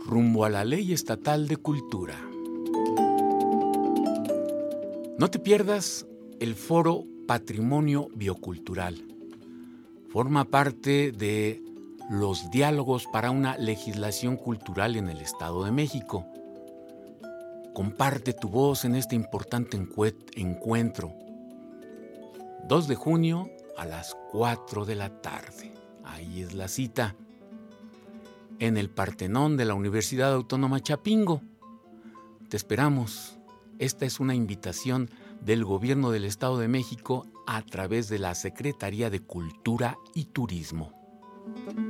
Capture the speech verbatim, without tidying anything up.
rumbo a la Ley Estatal de Cultura. No te pierdas el foro Patrimonio Biocultural. Forma parte de los diálogos para una legislación cultural en el Estado de México. Comparte tu voz en este importante encuentro. dos de junio a las cuatro de la tarde. Ahí es la cita. En el Partenón de la Universidad Autónoma Chapingo. Te esperamos. Esta es una invitación del Gobierno del Estado de México a través de la Secretaría de Cultura y Turismo.